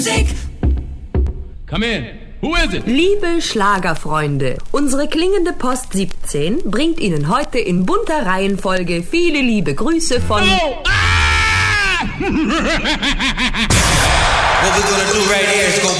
Come in. Who is it? Liebe Schlagerfreunde, unsere klingende Post 17 bringt Ihnen heute in bunter Reihenfolge viele liebe Grüße von... Oh! Ah! What we're gonna do right here is go